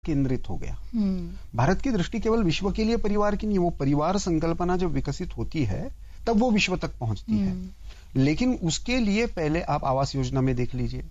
केंद्रित हो गया। भारत की दृष्टि केवल विश्व के लिए परिवार की नहीं, वो परिवार संकल्पना जब विकसित होती है तब वो विश्व तक पहुंचती है। लेकिन उसके लिए पहले आप आवास योजना में देख लीजिए,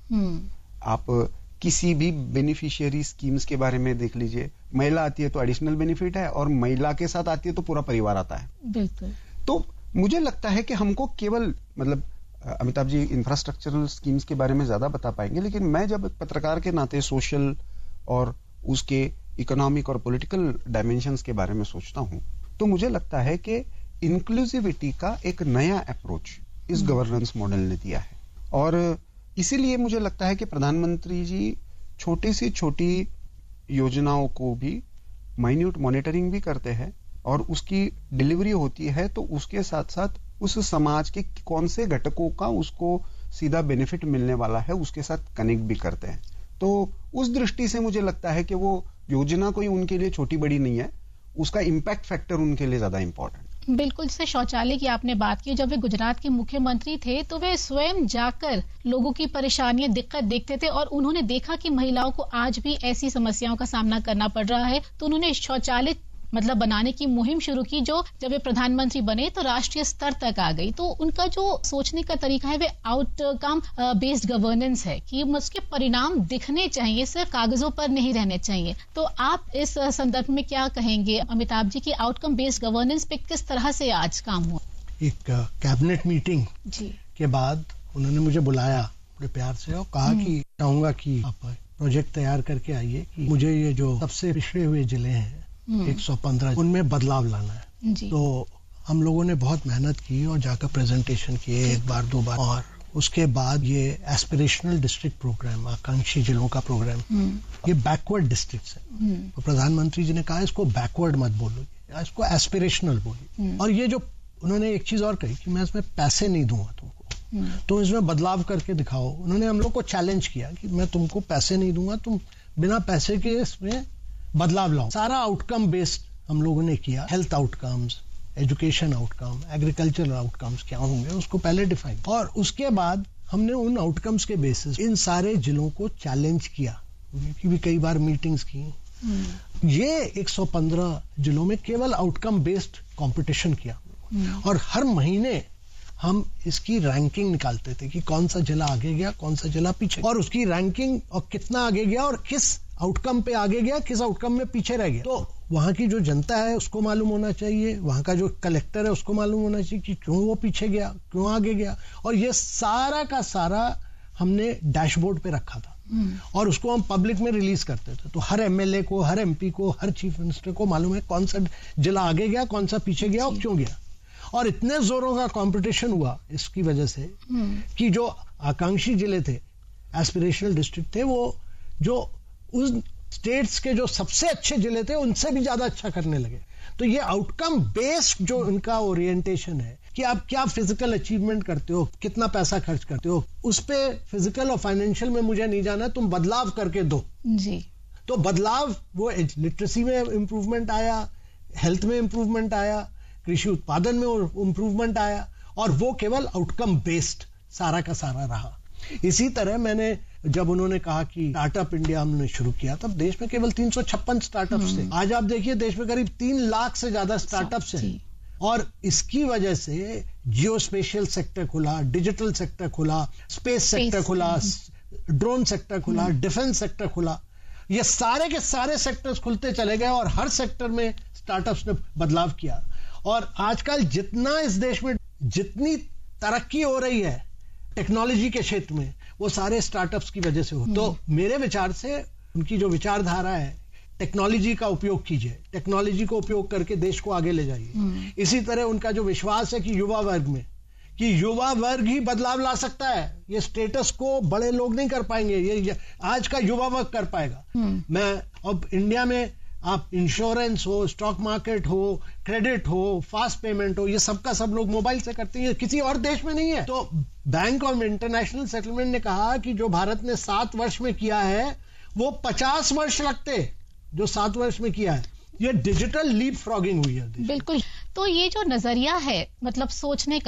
आप किसी भी बेनिफिशियरी स्कीम्स के बारे में देख लीजिए, महिला आती है तो एडिशनल बेनिफिट है और महिला के साथ आती है तो पूरा परिवार आता है। बिल्कुल। तो मुझे लगता है कि हमको केवल मतलब अमिताभ जी इंफ्रास्ट्रक्चरल स्कीम्स के बारे में ज्यादा बता पाएंगे, लेकिन मैं जब पत्रकार के नाते सोशल और उसके इकोनॉमिक और पॉलिटिकल डायमेंशंस के बारे में सोचता हूं तो मुझे लगता है कि इंक्लूसिविटी का एक नया अप्रोच इस गवर्नेंस मॉडल ने दिया है। और इसीलिए मुझे लगता है कि प्रधानमंत्री जी छोटी से छोटी योजनाओं को भी माइन्यूट मॉनिटरिंग भी करते हैं और उसकी डिलीवरी होती है तो उसके साथ साथ उस समाज के कौन से घटकों का उसको सीधा बेनिफिट मिलने वाला है उसके साथ कनेक्ट भी करते हैं। तो उस दृष्टि से मुझे लगता है कि वो योजना कोई उनके लिए छोटी बड़ी नहीं है, उसका इम्पैक्ट फैक्टर उनके लिए ज्यादा इंपॉर्टेंट। बिल्कुल। जैसे शौचालय की आपने बात की, जब वे गुजरात के मुख्यमंत्री थे तो वे स्वयं जाकर लोगों की परेशानियां दिक्कत देखते थे और उन्होंने देखा कि महिलाओं को आज भी ऐसी समस्याओं का सामना करना पड़ रहा है, तो उन्होंने शौचालय मतलब बनाने की मुहिम शुरू की, जो जब वे प्रधानमंत्री बने तो राष्ट्रीय स्तर तक आ गई। तो उनका जो सोचने का तरीका है वे आउटकम बेस्ड गवर्नेंस है कि उसके परिणाम दिखने चाहिए, सिर्फ कागजों पर नहीं रहने चाहिए। तो आप इस संदर्भ में क्या कहेंगे अमिताभ जी की आउटकम बेस्ड गवर्नेंस पे किस तरह से आज काम हुआ? एक कैबिनेट मीटिंग के बाद उन्होंने मुझे बुलाया बड़े प्यार से और कहा कि चाहूंगा कि आप प्रोजेक्ट तैयार करके आइए कि मुझे ये जो सबसे पिछड़े हुए जिले हैं 115 उनमें बदलाव लाना है। तो हम लोगों ने बहुत मेहनत की और जाकर प्रेजेंटेशन किए एक बार दो बार, और उसके बाद ये एस्पिरेशनल डिस्ट्रिक्ट प्रोग्राम, आकांक्षी जिलों का प्रोग्राम, ये बैकवर्ड डिस्ट्रिक्ट्स है। तो प्रधानमंत्री जी ने कहा इसको बैकवर्ड मत बोलो, इसको एस्पिरेशनल बोलिए। और ये जो उन्होंने एक चीज और कही कि मैं इसमें पैसे नहीं दूंगा तुमको, तुम इसमें बदलाव करके दिखाओ। उन्होंने हम लोग को चैलेंज किया कि मैं तुमको पैसे नहीं दूंगा, तुम बिना पैसे के इसमें बदलाव लाओ। सारा आउटकम बेस्ड हम लोगों ने किया, health outcomes, education outcome, agricultural outcomes क्या होंगे उसको पहले डिफाइन, और उसके बाद हमने उन आउटकम्स के बेसिस इन सारे जिलों को चैलेंज किया, कि भी कई बार मीटिंग्स की। ये 115 जिलों में केवल आउटकम बेस्ड कंपटीशन किया और हर महीने हम इसकी रैंकिंग निकालते थे कि कौन सा जिला आगे गया, कौन सा जिला पीछे, और उसकी रैंकिंग और कितना आगे गया और किस आउटकम पे आगे गया, किस आउटकम में पीछे रह गया। तो वहां की जो जनता है उसको मालूम होना चाहिए, वहां का जो कलेक्टर है उसको मालूम होना चाहिए कि क्यों वो पीछे गया, क्यों आगे गया। और ये सारा का सारा हमने डैशबोर्ड पे रखा था और उसको हम पब्लिक में रिलीज करते थे। तो हर एमएलए को, हर एमपी को, हर चीफ मिनिस्टर को मालूम है कौन सा जिला आगे गया, कौन सा पीछे गया और क्यों गया। और इतने जोरों का कंपटीशन हुआ इसकी वजह से कि जो आकांक्षी जिले थे, एस्पिरेशनल डिस्ट्रिक्ट थे, वो जो उस स्टेट्स के जो सबसे अच्छे जिले थे उनसे भी ज्यादा अच्छा करने लगे। तो ये आउटकम बेस्ड जो उनका ओरिएंटेशन है कि आप क्या फिजिकल अचीवमेंट करते हो, कितना पैसा खर्च करते हो, उस पे फिजिकल और फाइनेंशियल में मुझे नहीं जाना, तुम बदलाव करके दो जी। तो बदलाव, वो लिटरेसी में इंप्रूवमेंट आया, हेल्थ में इंप्रूवमेंट आया, कृषि उत्पादन में इंप्रूवमेंट आया, और वो केवल आउटकम बेस्ड सारा का सारा रहा। इसी तरह मैंने जब उन्होंने कहा कि स्टार्टअप इंडिया हमने शुरू किया, तब देश में केवल 356 स्टार्टअप्स थे। आज आप देखिए देश में करीब 3 लाख से ज्यादा स्टार्टअप्स हैं। और इसकी वजह से जियो स्पेशियल सेक्टर खुला, डिजिटल सेक्टर खुला, स्पेस सेक्टर खुला, ड्रोन सेक्टर खुला, डिफेंस सेक्टर खुला। ये सारे के सारे सेक्टर्स खुलते चले गए और हर सेक्टर में स्टार्टअप्स ने बदलाव किया। और आजकल जितना इस देश में जितनी तरक्की हो रही है टेक्नोलॉजी के क्षेत्र में, वो सारे स्टार्टअप्स की वजह से हो। तो मेरे विचार से उनकी जो विचारधारा है, टेक्नोलॉजी का उपयोग कीजिए, टेक्नोलॉजी को उपयोग करके देश को आगे ले जाइए। इसी तरह उनका जो विश्वास है कि युवा वर्ग में, कि युवा वर्ग ही बदलाव ला सकता है, ये स्टेटस को बड़े लोग नहीं कर पाएंगे, ये आज का युवा वर्ग कर पाएगा। मैं अब इंडिया में आप इंश्योरेंस हो, स्टॉक मार्केट हो, क्रेडिट हो, फास्ट पेमेंट हो, ये सबका सब लोग मोबाइल से करते हैं, किसी और देश में नहीं है। तो बैंक ऑफ इंटरनेशनल सेटलमेंट ने कहा कि जो भारत ने 7 वर्ष में किया है वो 50 वर्ष लगते, जो 7 वर्ष में किया है। ये डिजिटल लीप फ्रॉगिंग हुई है। बिल्कुल। तो ये जो नजरिया है मतलब सोचने का,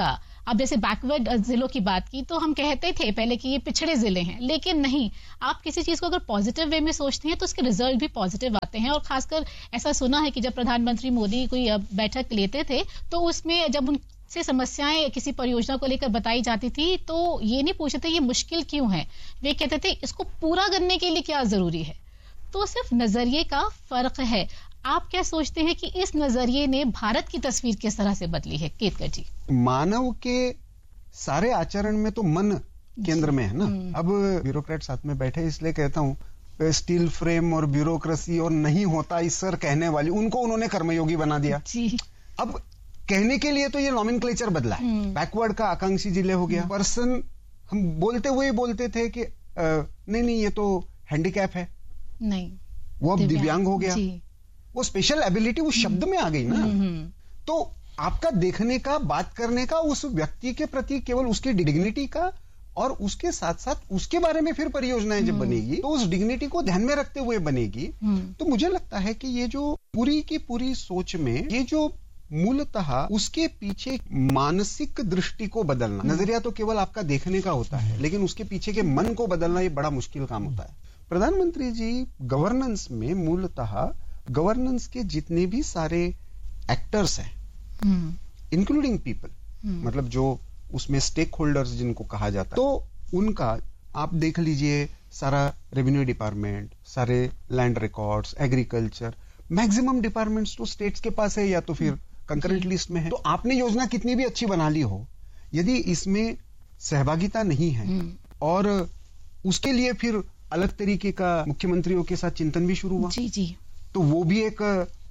अब जैसे बैकवर्ड जिलों की बात की तो हम कहते थे पहले कि ये पिछड़े जिले हैं, लेकिन नहीं, आप किसी चीज को अगर पॉजिटिव वे में सोचते हैं तो उसके रिजल्ट भी पॉजिटिव आते हैं। और खासकर ऐसा सुना है कि जब प्रधानमंत्री मोदी कोई बैठक लेते थे तो उसमें जब उनसे समस्याएं किसी परियोजना को लेकर बताई जाती थी तो ये नहीं पूछते थे ये मुश्किल क्यों है, वे कहते थे इसको पूरा करने के लिए क्या जरूरी है। तो सिर्फ नजरिए का फर्क है। आप क्या सोचते हैं कि इस नजरिए ने भारत की तस्वीर किस तरह से बदली है? केतकर जी। मानव के सारे आचरण में तो मन केंद्र में है ना। अब ब्यूरोक्रेट साथ में बैठे इसलिए कहता हूं, स्टील फ्रेम और ब्यूरोक्रेसी और नहीं होता इस सर कहने वाली, उनको उन्होंने कर्मयोगी बना दिया जी। अब कहने के लिए तो ये नॉमेनक्लेचर बदला है। बैकवर्ड का आकांक्षी जिले हो गया। पर्सन हम बोलते हुए बोलते थे कि नहीं ये तो हैंडीकैप है, नहीं वो अब दिव्यांग हो गया। वो स्पेशल एबिलिटी उस शब्द में आ गई ना। तो आपका देखने का, बात करने का उस व्यक्ति के प्रति केवल उसकी डिग्निटी का, और उसके साथ साथ उसके बारे में फिर परियोजनाएं जब बनेगी तो उस डिग्निटी को ध्यान में रखते हुए बनेगी। तो मुझे लगता है कि ये जो पूरी की पूरी सोच में, ये जो मूलतः उसके पीछे मानसिक दृष्टि को बदलना, नजरिया तो केवल आपका देखने का होता है, लेकिन उसके पीछे के मन को बदलना ये बड़ा मुश्किल काम होता है। प्रधानमंत्री जी गवर्नेंस में मूलतः गवर्नेंस के जितने भी सारे एक्टर्स हैं, इंक्लूडिंग पीपल, मतलब जो उसमें स्टेक होल्डर्स जिनको कहा जाता है, तो उनका आप देख लीजिए, सारा रेवेन्यू डिपार्टमेंट, सारे land records, agriculture, maximum departments तो स्टेट्स के पास है या तो फिर कंकरेंट लिस्ट में है। तो आपने योजना कितनी भी अच्छी बना ली हो, यदि इसमें सहभागिता नहीं है और उसके लिए फिर अलग तरीके का मुख्यमंत्रियों के साथ चिंतन भी शुरू हुआ जी, तो वो भी एक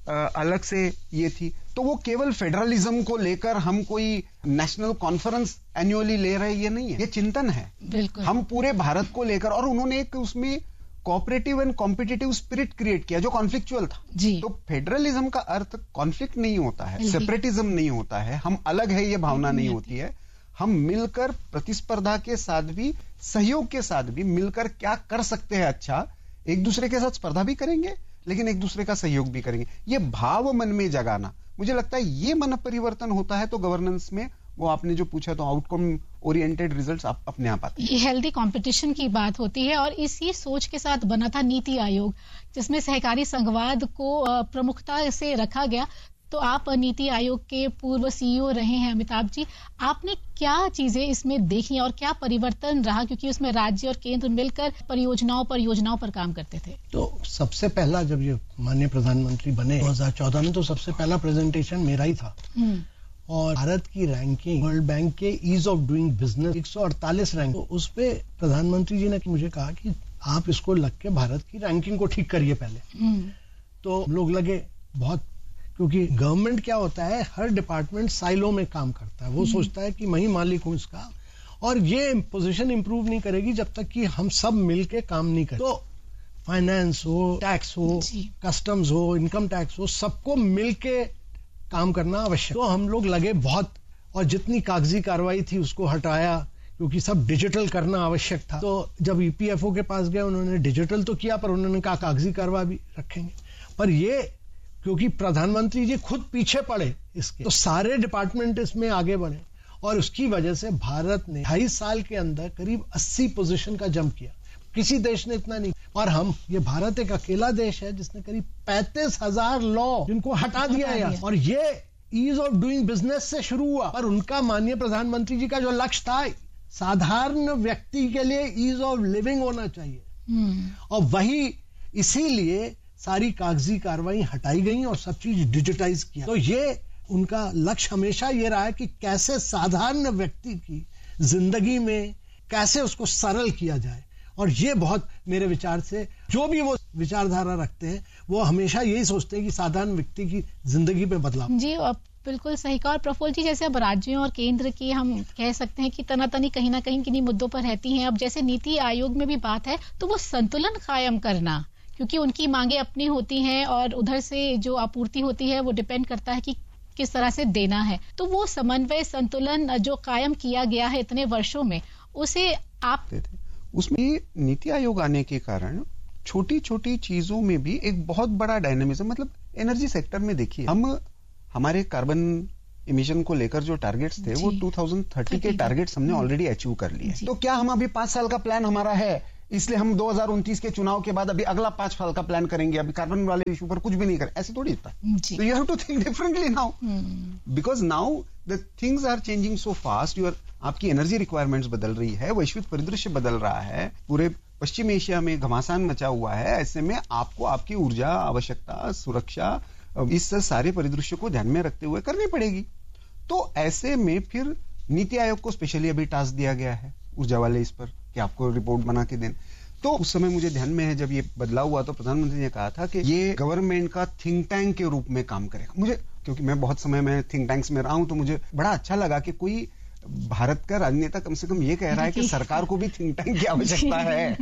अलग से ये थी। तो वो केवल फेडरलिज्म को लेकर हम कोई नेशनल कॉन्फ्रेंस एनुअली ले रहे, ये नहीं है, ये चिंतन है बिल्कुल हम पूरे भारत को लेकर। और उन्होंने एक उसमें cooperative and competitive spirit create किया जो कॉन्फ्लिक्चुअल था जी। तो फेडरलिज्म का अर्थ कॉन्फ्लिक्ट नहीं होता है, सेपरेटिज्म नहीं होता है, हम अलग है ये भावना नहीं होती है। हम मिलकर प्रतिस्पर्धा के साथ भी, सहयोग के साथ भी मिलकर क्या कर सकते हैं अच्छा, एक दूसरे के साथ स्पर्धा भी करेंगे लेकिन एक दूसरे का सहयोग भी करेंगे। ये भाव मन में जगाना, मुझे लगता है ये मन परिवर्तन होता है तो गवर्नेंस में वो आपने जो पूछा तो आउटकम ओरिएंटेड रिजल्ट्स अपने आप आते हैं। ये हेल्दी कंपटीशन की बात होती है और इसी सोच के साथ बना था नीति आयोग, जिसमें सहकारी संघवाद को प्रमुखता से रखा गया। तो आप नीति आयोग के पूर्व सीईओ रहे हैं अमिताभ जी, आपने क्या चीजें इसमें देखी और क्या परिवर्तन रहा, क्योंकि उसमें राज्य और केंद्र मिलकर परियोजनाओं पर काम करते थे। तो सबसे पहला जब ये माननीय प्रधानमंत्री बने 2014 में, तो सबसे पहला प्रेजेंटेशन मेरा ही था और भारत की रैंकिंग वर्ल्ड बैंक के ease of doing business 148 rank, तो उस पे प्रधानमंत्री जी ने मुझे कहा कि आप इसको लग के भारत की रैंकिंग को ठीक करिए पहले। तो हम लोग लगे बहुत, क्योंकि गवर्नमेंट क्या होता है, हर डिपार्टमेंट साइलो में काम करता है, वो सोचता है कि मैं ही मालिक हूं इसका, और ये पोजीशन इंप्रूव नहीं करेगी जब तक कि हम सब मिलके काम नहीं करें। तो फाइनेंस हो, टैक्स हो, कस्टम्स हो, इनकम टैक्स हो, सबको मिलके काम करना आवश्यक। तो हम लोग लगे बहुत, और जितनी कागजी कार्रवाई थी उसको हटाया क्योंकि सब डिजिटल करना आवश्यक था। तो जब ईपीएफओ के पास गए, उन्होंने डिजिटल तो किया पर उन्होंने कहा कागजी कार्रवाई भी रखेंगे। पर ये क्योंकि प्रधानमंत्री जी खुद पीछे पड़े इसके, तो सारे डिपार्टमेंट इसमें आगे बढ़े और उसकी वजह से भारत ने 2.5 साल के अंदर करीब 80 पोजीशन का जंप किया। किसी देश ने इतना नहीं, और हम, ये भारत एक अकेला देश है जिसने करीब 35,000 लॉ जिनको हटा दिया। और ये ईज ऑफ डूइंग बिजनेस से शुरू हुआ, पर उनका माननीय प्रधानमंत्री जी का जो लक्ष्य था, साधारण व्यक्ति के लिए ईज ऑफ लिविंग होना चाहिए, और वही इसीलिए सारी कागजी कार्रवाई हटाई गई और सब चीज डिजिटाइज किया। तो ये उनका लक्ष्य हमेशा ये रहा है कि कैसे साधारण व्यक्ति की जिंदगी में कैसे उसको सरल किया जाए। और ये बहुत, मेरे विचार से जो भी वो विचारधारा रखते हैं वो हमेशा यही सोचते हैं कि साधारण व्यक्ति की जिंदगी पे बदलाव। जी बिल्कुल सही कहा। और प्रफुल्ल जी, जैसे अब राज्यों और केंद्र की हम कह सकते हैं कि तनातनी कहीं ना कहीं किन्हीं मुद्दों पर रहती हैं। अब जैसे नीति आयोग में भी बात है तो वो संतुलन कायम करना, क्योंकि उनकी मांगे अपनी होती हैं और उधर से जो आपूर्ति होती है वो डिपेंड करता है कि किस तरह से देना है। तो वो समन्वय, संतुलन जो कायम किया गया है इतने वर्षों में, उसे आप उसमें नीति आयोग आने के कारण छोटी छोटी चीजों में भी एक बहुत बड़ा डायनेमिज्म, मतलब एनर्जी सेक्टर में देखिए, हम हमारे कार्बन इमिशन को लेकर जो टारगेट्स थे वो 2030 के टारगेट्स हमने ऑलरेडी अचीव कर लिए। तो क्या हम अभी 5 साल का प्लान हमारा है, इसलिए हम 2029 के चुनाव के बाद अभी अगला 5 साल का प्लान करेंगे, अभी कार्बन वाले इशू पर कुछ भी नहीं करें, ऐसे थोड़ी होता है। तो you have to think differently now, because now the things are changing so fast. आपकी एनर्जी रिक्वायरमेंट्स बदल रही है, वैश्विक परिदृश्य बदल रहा है, पूरे पश्चिम एशिया में घमासान मचा हुआ है। ऐसे में आपको आपकी ऊर्जा आवश्यकता, सुरक्षा, इस सारे परिदृश्य को ध्यान में रखते हुए करनी पड़ेगी। तो ऐसे में फिर नीति आयोग को स्पेशली अभी टास्क दिया गया है ऊर्जा वाले इस पर कि आपको रिपोर्ट बना के दें। तो उस समय मुझे ध्यान में है जब ये बदलाव हुआ तो प्रधानमंत्री ने कहा था कि ये गवर्नमेंट का थिंक टैंक के रूप में काम करेगा। मुझे, क्योंकि मैं बहुत समय में थिंक टैंक्स में रहा हूं, तो मुझे बड़ा अच्छा लगा कि कोई भारत का राजनेता कम से कम ये कह रहा है कि सरकार को भी थिंक टैंक की आवश्यकता है।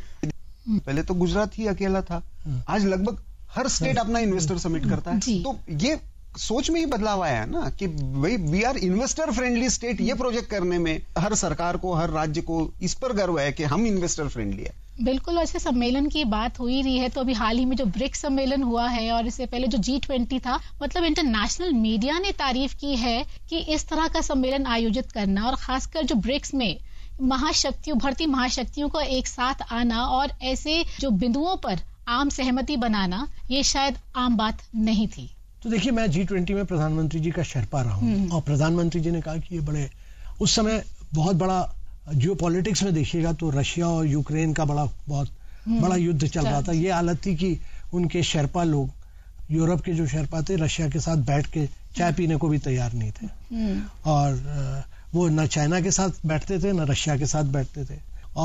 पहले तो गुजरात ही अकेला था, आज लगभग हर स्टेट अपना इन्वेस्टर समिट करता है। तो ये सोच में ही बदलाव आया है ना कि भाई we are investor friendly state. ये प्रोजेक्ट करने में हर सरकार को, हर राज्य को इस पर गर्व है कि हम इन्वेस्टर फ्रेंडली है। बिल्कुल। वैसे सम्मेलन की बात हो ही रही है तो अभी हाल ही में जो ब्रिक्स सम्मेलन हुआ है और इससे पहले जो G20 था, मतलब इंटरनेशनल मीडिया ने तारीफ की है कि इस तरह का सम्मेलन आयोजित करना और खासकर जो ब्रिक्स में महाशक्तियों, बढ़ती महाशक्तियों का एक साथ आना और ऐसे जो बिंदुओं पर आम सहमति बनाना, ये शायद आम बात नहीं थी। तो देखिए, मैं G20 में प्रधानमंत्री जी का शेरपा रहा हूँ और प्रधानमंत्री जी ने कहा कि ये बड़े, उस समय बहुत बड़ा जियो पॉलिटिक्स में देखिएगा तो रशिया और यूक्रेन का बहुत बड़ा युद्ध चल रहा था। ये हालत थी कि उनके शेरपा लोग, यूरोप के जो शेरपा थे, रशिया के साथ बैठ के चाय पीने को भी तैयार नहीं थे और वो न चाइना के साथ बैठते थे न रशिया के साथ बैठते थे।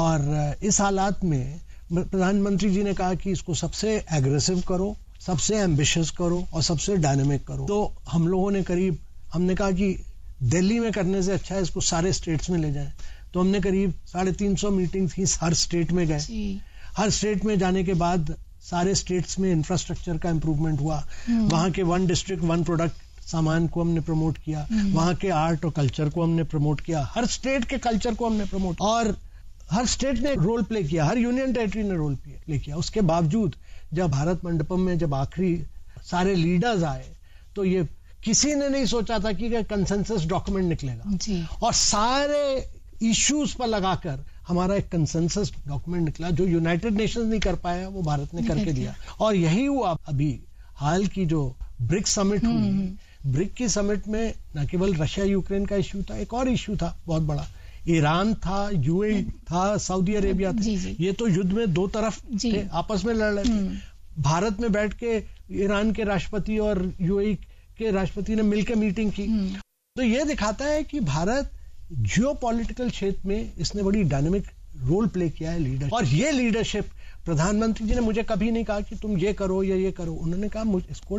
और इस हालात में प्रधानमंत्री जी ने कहा कि इसको सबसे एग्रेसिव करो, सबसे एम्बिशियस करो और सबसे डायनेमिक करो। तो हम लोगों ने हमने कहा कि दिल्ली में करने से अच्छा है इसको सारे स्टेट्स में ले जाएं। तो हमने करीब 350 मीटिंग्स की, हर स्टेट में गए। हर स्टेट में जाने के बाद सारे स्टेट्स में इंफ्रास्ट्रक्चर का इम्प्रूवमेंट हुआ। वहाँ के 1 डिस्ट्रिक्ट 1 प्रोडक्ट सामान को हमने प्रमोट किया, वहाँ के आर्ट और कल्चर को हमने प्रमोट किया, हर स्टेट के कल्चर को हमने प्रमोट, और हर स्टेट ने रोल प्ले किया, हर यूनियन टेरिटरी ने रोल प्ले किया। उसके बावजूद जब भारत मंडपम में जब आखिरी सारे लीडर्स आए तो ये किसी ने नहीं सोचा था कि कंसेंसस डॉक्यूमेंट निकलेगा और सारे इश्यूज पर लगाकर हमारा एक कंसेंसस डॉक्यूमेंट निकला जो यूनाइटेड नेशंस नहीं कर पाया, वो भारत ने करके दिया। और यही हुआ अभी हाल की जो ब्रिक्स समिट हुई। ब्रिक्स की समिट में न केवल रशिया यूक्रेन का इश्यू था, एक और इश्यू था बहुत बड़ा, ईरान था, यूएई था, सऊदी अरेबिया था। ये तो युद्ध में दो तरफ थे, आपस में लड़ रहे थे। भारत में बैठ के ईरान के राष्ट्रपति और यूएई के राष्ट्रपति ने मिलकर मीटिंग की। तो ये दिखाता है कि भारत जियोपॉलिटिकल क्षेत्र में इसने बड़ी डायनेमिक रोल प्ले किया है लीडर। और ये लीडरशिप प्रधानमंत्री जी ने मुझे कभी नहीं कहा कि तुम ये करो या ये करो। उन्होंने कहा इसको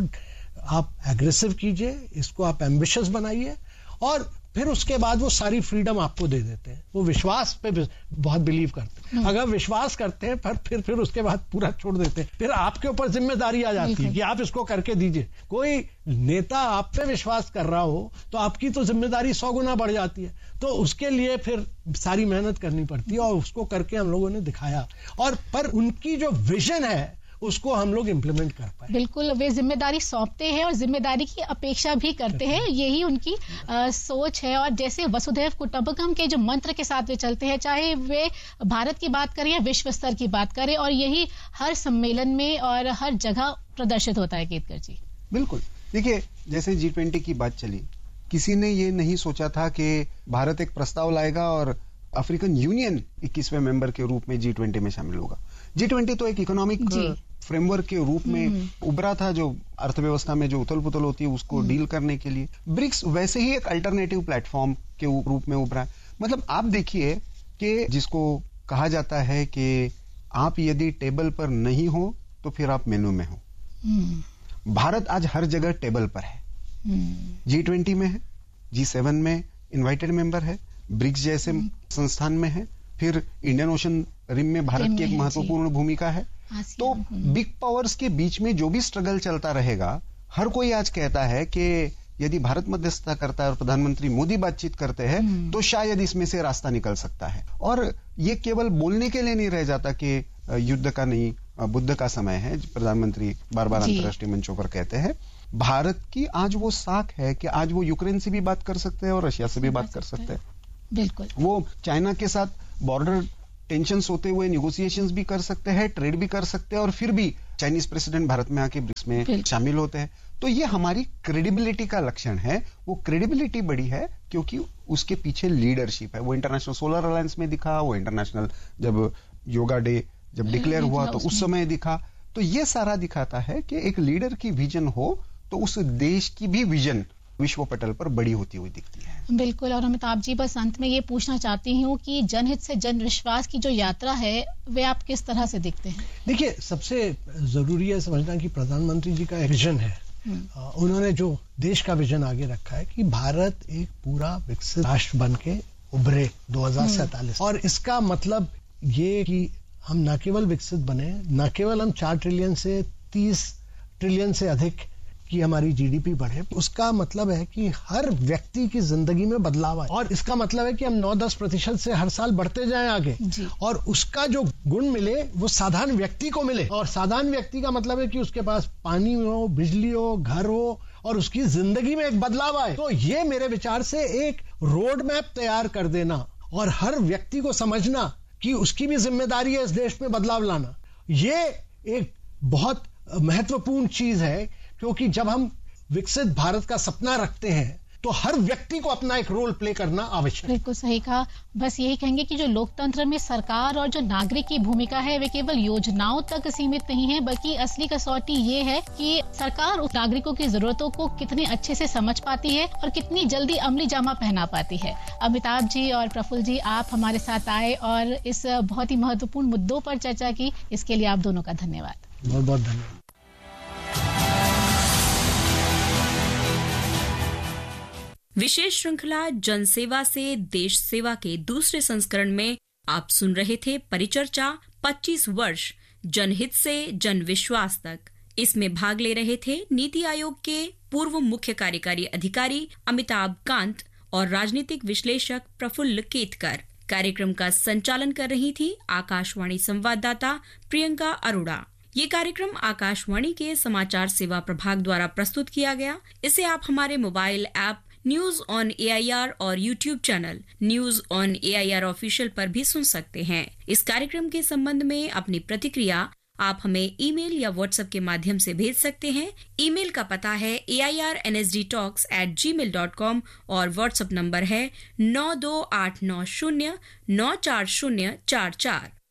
आप एग्रेसिव कीजिए, इसको आप एम्बिशियस बनाइए और फिर उसके बाद वो सारी फ्रीडम आपको दे देते हैं। वो विश्वास पे बहुत बिलीव करते हैं। अगर विश्वास करते हैं पर फिर उसके बाद पूरा छोड़ देते हैं। फिर आपके ऊपर जिम्मेदारी आ जाती है कि आप इसको करके दीजिए। कोई नेता आप पे विश्वास कर रहा हो तो आपकी तो जिम्मेदारी 100 गुना बढ़ जाती है। तो उसके लिए फिर सारी मेहनत करनी पड़ती है और उसको करके हम लोगों ने दिखाया। और पर उनकी जो विजन है उसको हम लोग इम्प्लीमेंट कर पाए। बिल्कुल, वे जिम्मेदारी सौंपते हैं और जिम्मेदारी की अपेक्षा भी करते हैं। यही उनकी सोच है। और जैसे वसुधैव कुटुंबकम के जो मंत्र के साथ वे चलते हैं, चाहे वे भारत की बात करें या विश्व स्तर की बात करें, और यही हर सम्मेलन में और हर जगह प्रदर्शित होता है। केतकर जी, बिल्कुल। देखिए, जैसे G20 की बात चली, किसी ने ये नहीं सोचा था कि भारत एक प्रस्ताव लाएगा और अफ्रीकन यूनियन 21वें मेंबर के रूप में G20 में शामिल होगा। G20 तो एक इकोनॉमिक फ्रेमवर्क के रूप में उभरा था, जो अर्थव्यवस्था में जो उथल पुथल होती है उसको डील करने के लिए। ब्रिक्स वैसे ही एक अल्टरनेटिव प्लेटफॉर्म के रूप में उभरा। मतलब आप देखिए कि जिसको कहा जाता है कि आप यदि टेबल पर नहीं हो तो फिर आप मेनू में हो। भारत आज हर जगह टेबल पर है। G20 में है, G7 में इनवाइटेड मेंबर है, ब्रिक्स जैसे संस्थान में है, फिर इंडियन ओशन रिम में भारत की एक महत्वपूर्ण भूमिका है। तो बिग पावर्स के बीच में जो भी स्ट्रगल चलता रहेगा, हर कोई आज कहता है कि यदि भारत मध्यस्थता करता है और प्रधानमंत्री मोदी बातचीत करते हैं तो शायद इसमें से रास्ता निकल सकता है। और ये केवल बोलने के लिए नहीं रह जाता कि युद्ध का नहीं, बुद्ध का समय है, प्रधानमंत्री बार बार अंतर्राष्ट्रीय मंचों पर कहते हैं। भारत की आज वो साख है कि आज वो यूक्रेन से भी बात कर सकते हैं और रशिया से भी बात कर सकते हैं। बिल्कुल। वो चाइना के साथ बॉर्डर टेंशंस होते हुए निगोशिएशंस भी कर सकते हैं, ट्रेड भी कर सकते हैं, और फिर भी चाइनीज प्रेसिडेंट भारत में आके ब्रिक्स में शामिल होते हैं। तो ये हमारी क्रेडिबिलिटी का लक्षण है। वो क्रेडिबिलिटी बड़ी है क्योंकि उसके पीछे लीडरशिप है। वो इंटरनेशनल सोलर अलायंस में दिखा, वो इंटरनेशनल जब योगा डे जब डिक्लेयर हुआ तो उस समय दिखा। तो ये सारा दिखाता है कि एक लीडर की विजन हो तो उस देश की भी विजन विश्व पटल पर बड़ी होती हुई दिखती है। बिल्कुल। और अमिताभ जी, बस अंत में ये पूछना चाहती हूँ कि जनहित से जन विश्वास की जो यात्रा है वे आप किस तरह से देखते हैं? देखिए, सबसे जरूरी है समझना कि प्रधानमंत्री जी का एक विजन है। उन्होंने जो देश का विजन आगे रखा है कि भारत एक पूरा विकसित राष्ट्र बन के उभरे 2047, और इसका मतलब ये कि हम न केवल विकसित बने, न केवल हम 4 ट्रिलियन से 30 ट्रिलियन से अधिक की हमारी जीडीपी बढ़े, उसका मतलब है कि हर व्यक्ति की जिंदगी में बदलाव आए, और इसका मतलब है कि हम 9-10% से हर साल बढ़ते जाएं आगे, और उसका जो गुण मिले वो साधारण व्यक्ति को मिले। और साधारण व्यक्ति का मतलब है कि उसके पास पानी हो, बिजली हो, घर हो, और उसकी जिंदगी में एक बदलाव आए। तो ये मेरे विचार से एक रोड मैप तैयार कर देना और हर व्यक्ति को समझना कि उसकी भी जिम्मेदारी है इस देश में बदलाव लाना, ये एक बहुत महत्वपूर्ण चीज है। क्योंकि जब हम विकसित भारत का सपना रखते हैं तो हर व्यक्ति को अपना एक रोल प्ले करना आवश्यक है। बिल्कुल सही कहा। बस यही कहेंगे कि जो लोकतंत्र में सरकार और जो नागरिक की भूमिका है वे केवल योजनाओं तक सीमित नहीं है, बल्कि असली कसौटी ये है कि सरकार उस नागरिकों की जरूरतों को कितने अच्छे से समझ पाती है और कितनी जल्दी अमली जामा पहना पाती है। अमिताभ जी और प्रफुल्ल जी, आप हमारे साथ आए और इस बहुत ही महत्वपूर्ण मुद्दों पर चर्चा की, इसके लिए आप दोनों का धन्यवाद। बहुत बहुत धन्यवाद। विशेष श्रृंखला जनसेवा से देश सेवा के दूसरे संस्करण में आप सुन रहे थे परिचर्चा 25 वर्ष जनहित से जन विश्वास तक। इसमें भाग ले रहे थे नीति आयोग के पूर्व मुख्य कार्यकारी अधिकारी अमिताभ कांत और राजनीतिक विश्लेषक प्रफुल्ल केतकर। कार्यक्रम का संचालन कर रही थी आकाशवाणी संवाददाता प्रियंका अरोड़ा। ये कार्यक्रम आकाशवाणी के समाचार सेवा प्रभाग द्वारा प्रस्तुत किया गया। इसे आप हमारे mobile app news on AIR और YouTube channel news on AIR official पर भी सुन सकते हैं। इस कार्यक्रम के संबंध में अपनी प्रतिक्रिया आप हमें ईमेल या व्हाट्सएप के माध्यम से भेज सकते हैं। ईमेल का पता है airnsdtalks@gmail.com और व्हाट्सएप नंबर है 9289094044।